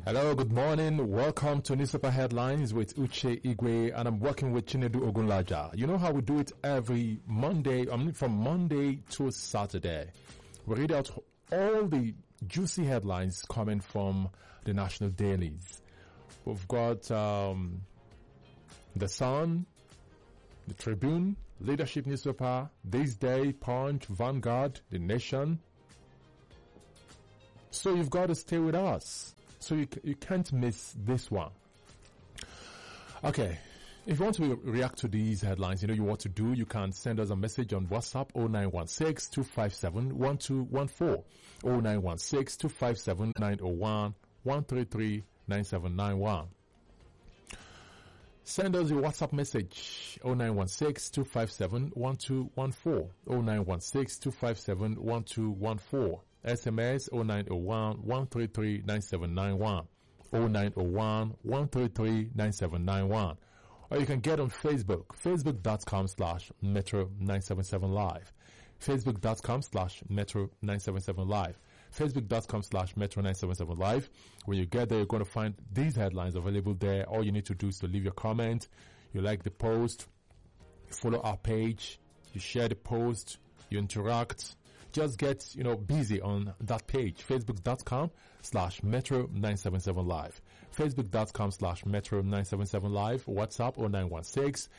Hello, good morning. Welcome to Newspaper Headlines with Uche Igwe, and I'm working with Chinedu Ogunlaja. You know how we do it every Monday, from Monday to Saturday. We read out all the juicy headlines coming from the national dailies. We've got The Sun, The Tribune, Leadership Newspaper, This Day, Punch, Vanguard, The Nation. So you've got to stay with us. So you can't miss this one. Okay. If you want to react to these headlines, you know what to do. You can send us a message on WhatsApp 0916-257-1214, 0916-257-901, 133-9791. Send us your WhatsApp message 0916-257-1214, 0916-257-1214. SMS 0901-133-9791, 0901-133-9791. Or you can get on Facebook, facebook.com/Metro977Live, facebook.com/Metro977Live, facebook.com/Metro977Live. When you get there, you're going to find these headlines available there. All you need to do is to leave your comment. You like the post, you follow our page, you share the post, you interact. Just get, busy on that page. Facebook.com/Metro977Live. Facebook.com/Metro977Live. WhatsApp